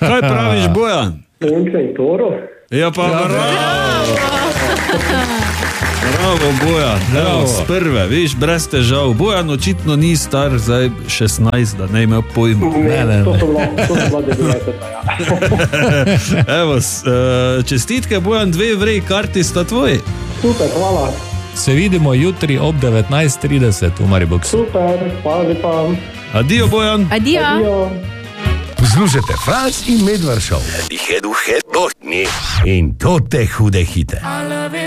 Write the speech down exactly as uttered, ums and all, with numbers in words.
Kaj praviš, Bojan? Sonce in Toro. Ja, pa ja, bravo. Bravo, Bojan. Bravo. Z prve, viš, brez težav. Bojan očitno ni star, zdaj šestnajst, da ne ima pojma. Ne, ne, to so bila, to so bila devetdeseta, ja. Evo, čestitke, Bojan, dve vrej karti sta tvoji. Super, hvala. Se vidimo jutri ob devetnajst trideset v Mariboku. Super, hvala lepa. Adijo, Bojan. Adijo. Adijo. Poslušajte Franc in Medvard Show. In to te hude hite.